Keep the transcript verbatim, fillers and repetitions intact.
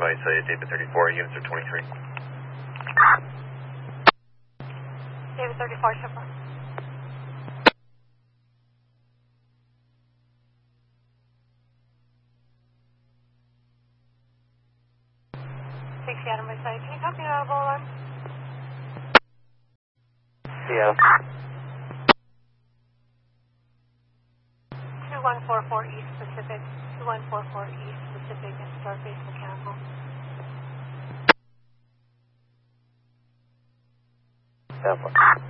by site, David thirty-four, units are twenty-three. David thirty-four, shipper. Six Adam by site, can you copy out of Boulevard? Yeah. two one four four East Pacific, two one four four East Pacific, and Starbase Mechanical. Yeah.